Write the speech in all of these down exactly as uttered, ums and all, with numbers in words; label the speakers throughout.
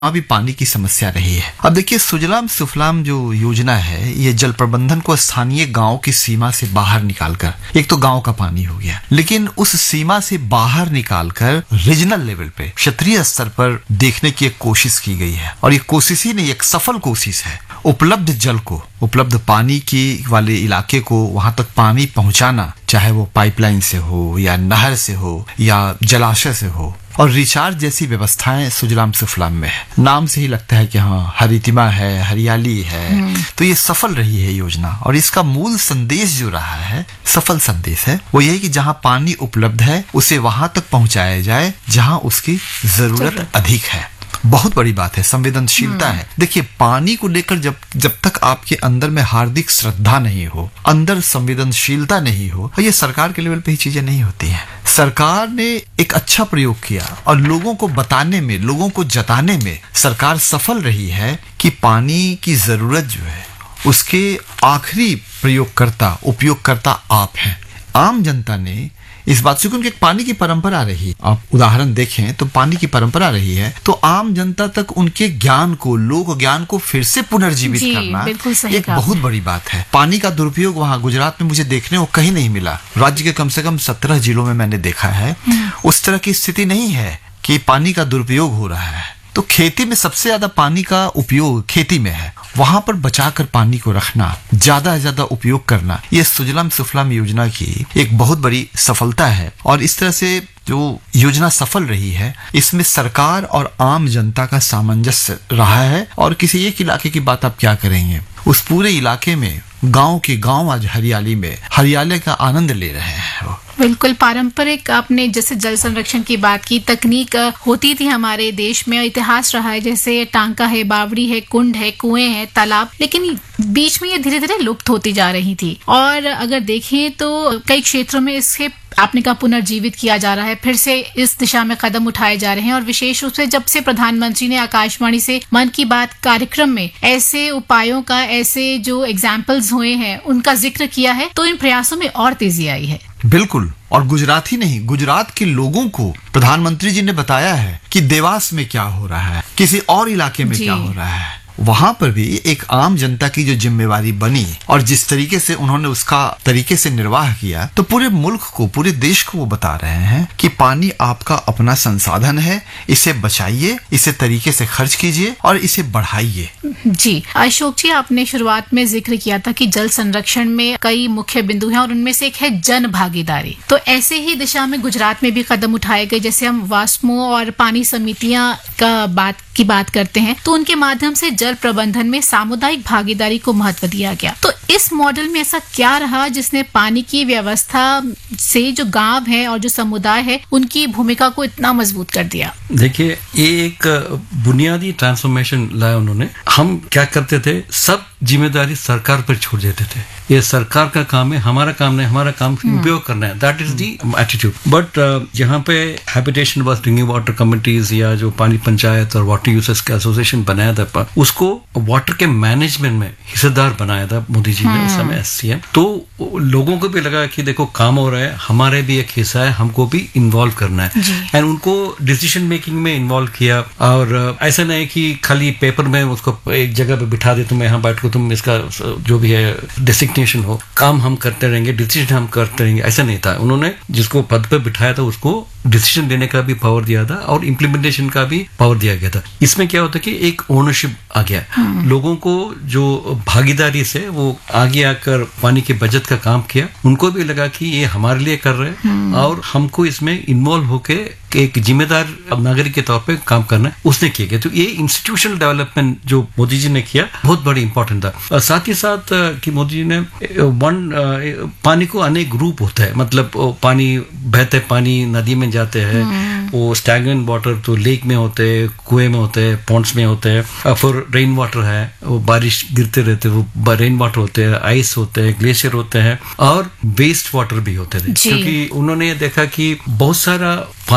Speaker 1: अभी पानी की समस्या रही है। अब देखिए, सुजलाम सुफलाम जो योजना है, ये जल प्रबंधन को स्थानीय गांव की सीमा से बाहर निकालकर, एक तो गांव का पानी हो गया, लेकिन उस सीमा से बाहर निकालकर रीजनल लेवल पे, क्षेत्रीय स्तर पर देखने की एक कोशिश की गई है। और ये कोशिश ही नहीं, एक सफल कोशिश है। उपलब्ध जल को, उपलब्ध पानी की वाले इलाके को वहां तक पानी पहुंचाना, चाहे वो पाइपलाइन से हो या नहर से हो या जलाशय से हो। और रिचार्ज जैसी व्यवस्थाएं सुजलाम सुफलाम में है। नाम से ही लगता है कि हाँ, हरितिमा है, हरियाली है। तो ये सफल रही है योजना। और इसका मूल संदेश जो रहा है, सफल संदेश है, वो यही कि जहाँ पानी उपलब्ध है उसे वहां तक पहुंचाया जाए जहां उसकी जरूरत अधिक है। बहुत बड़ी बात है, संवेदनशीलता है। देखिए, पानी को लेकर जब जब तक आपके अंदर में हार्दिक श्रद्धा नहीं हो, अंदर संवेदनशीलता नहीं हो, ये सरकार के लेवल पे ही चीजें नहीं होती हैं। सरकार ने एक अच्छा प्रयोग किया और लोगों को बताने में, लोगों को जताने में सरकार सफल रही है कि पानी की जरूरत जो है उसके आखिरी प्रयोगकर्ता, उपयोगकर्ता आप हैं। आम जनता ने इस बात से, क्योंकि पानी की परंपरा रही है, आप उदाहरण देखें तो पानी की परंपरा रही है, तो आम जनता तक उनके ज्ञान को, लोक ज्ञान को फिर से पुनर्जीवित करना एक बहुत बड़ी बात है। पानी का दुरुपयोग वहां गुजरात में मुझे देखने को कहीं नहीं मिला। राज्य के कम से कम सत्रह जिलों में मैंने देखा है। उस तरह की स्थिति नहीं है कि पानी का दुरुपयोग हो रहा है। तो खेती में सबसे ज्यादा पानी का उपयोग खेती में है, वहां पर बचाकर पानी को रखना, ज्यादा से ज्यादा उपयोग करना, ये सुजलाम सुफलाम योजना की एक बहुत बड़ी सफलता है। और इस तरह से जो योजना सफल रही है, इसमें सरकार और आम जनता का सामंजस्य रहा है। और किसी एक इलाके की बात आप क्या करेंगे, उस पूरे इलाके में गांव के गांव आज हरियाली में, हरियाली का आनंद ले रहे हैं।
Speaker 2: बिल्कुल पारंपरिक, आपने जैसे जल संरक्षण की बात की, तकनीक होती थी हमारे देश में, इतिहास रहा है, जैसे टांका है, बावड़ी है, कुंड है, कुएं है, तालाब, लेकिन बीच में ये धीरे धीरे लुप्त होती जा रही थी। और अगर देखें तो कई क्षेत्रों में इसके, आपने कहा, पुनर्जीवित किया जा रहा है, फिर से इस दिशा में कदम उठाए जा रहे हैं। और विशेष रूप से जब से प्रधानमंत्री ने आकाशवाणी से मन की बात कार्यक्रम में ऐसे उपायों का, ऐसे जो एग्जाम्पल्स हुए हैं उनका जिक्र किया है, तो इन प्रयासों में और तेजी आई है।
Speaker 1: बिल्कुल। और गुजरात ही नहीं, गुजरात के लोगों को प्रधानमंत्री जी ने बताया है कि देवास में क्या हो रहा है, किसी और इलाके में क्या हो रहा है। वहां पर भी एक आम जनता की जो जिम्मेवारी बनी और जिस तरीके से उन्होंने उसका तरीके से निर्वाह किया, तो पूरे मुल्क को, पूरे देश को वो बता रहे हैं कि पानी आपका अपना संसाधन है, इसे बचाइए, इसे तरीके से खर्च कीजिए और इसे बढ़ाइए।
Speaker 2: जी अशोक जी, आपने शुरुआत में जिक्र किया था कि जल संरक्षण में कई मुख्य बिंदु हैं और उनमें से एक है जन भागीदारी। तो ऐसे ही दिशा में गुजरात में भी कदम उठाए गए। जैसे हम वास्मो और पानी समितियां का बात की बात करते हैं, तो उनके माध्यम से जल प्रबंधन में सामुदायिक भागीदारी को महत्व दिया गया। तो इस मॉडल में ऐसा क्या रहा जिसने पानी की व्यवस्था से जो गांव है और जो समुदाय है उनकी भूमिका को इतना मजबूत कर दिया?
Speaker 3: देखिए, ये एक बुनियादी ट्रांसफॉर्मेशन लाया उन्होंने। हम क्या करते थे, सब जिम्मेदारी सरकार पर छोड़ देते थे। ये सरकार का काम है, हमारा काम नहीं, हमारा काम उपयोग करना है। That is the attitude. But यहाँ पे habitation was drinking water committees या जो पानी पंचायत और वाटर यूजर्स का एसोसिएशन बनाया था, उसको वाटर के मैनेजमेंट में हिस्सेदार बनाया था मोदी जी ने उस समय एस सी एम। तो लोगों को भी लगा कि देखो काम हो रहा है, हमारे भी एक हिस्सा है, हमको भी इन्वॉल्व करना है। एंड उनको डिसीजन मेकिंग में इन्वॉल्व किया। और ऐसा नहीं कि खाली पेपर में उसको एक जगह पे बिठा दे, तुम यहाँ बैठ को तुम इसका जो भी है डेसिग्नेशन हो, काम हम करते रहेंगे, डिसीजन हम करते रहेंगे, ऐसा नहीं था। उन्होंने जिसको पद पे बिठाया था उसको डिसीजन लेने का भी पावर दिया था और इम्प्लीमेंटेशन का भी पावर दिया गया था। इसमें क्या होता है कि एक ओनरशिप आ गया, लोगों को जो भागीदारी से वो आगे आकर पानी की बचत का काम किया, उनको भी लगा कि ये हमारे लिए कर रहे हैं और हमको इसमें इन्वॉल्व होके एक जिम्मेदार नागरिक के तौर पे काम करना है, उसने किया गया। तो ये इंस्टीट्यूशनल डेवलपमेंट जो मोदी जी ने किया बहुत बड़ी इंपॉर्टेंट था। और साथ ही साथ कि मोदी जी ने वन पानी को अनेक रूप होता है, मतलब पानी बहते पानी नदी में जाते हैं, वो स्टैगनेंट वाटर तो लेक में होते हैं, कुएं में होते हैं, पॉन्ड्स में होते हैं। फिर रेन वाटर है, वो बारिश गिरते रहते, वो रेन वाटर होते हैं, आइस होते हैं, ग्लेशियर होते हैं और वेस्ट वाटर भी होते थे। क्योंकि उन्होंने देखा कि बहुत सारा पानी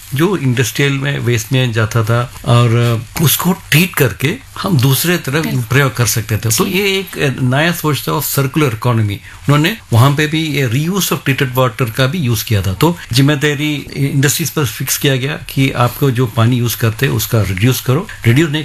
Speaker 3: जो इंडस्ट्रियल में वेस्ट में जाता था और उसको ट्रीट करके हम दूसरे तरफ प्रयोग कर सकते थे। तो ये एक नया सोच था ऑफ सर्कुलर इकोनॉमी। उन्होंने वहां पे भी रीयूज ऑफ ट्रीटेड वाटर का भी यूज किया था। तो जिम्मेदारी इंडस्ट्रीज पर फिक्स किया गया कि आपको जो पानी यूज करते हैं उसका रिड्यूस करो, रिड्यूस नहीं